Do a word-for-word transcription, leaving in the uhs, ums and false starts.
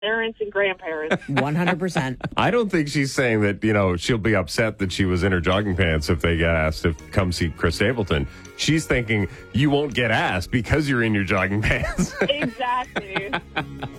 parents and grandparents. one hundred percent. I don't think she's saying that, you know, she'll be upset that she was in her jogging pants if they get asked to come see Chris Stapleton. She's thinking you won't get asked because you're in your jogging pants. Exactly.